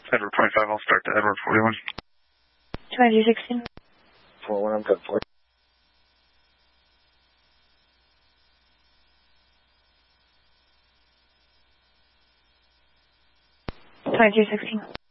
Edward 25, I'll start to Edward 41. 2216. 41, I'm good. 2216.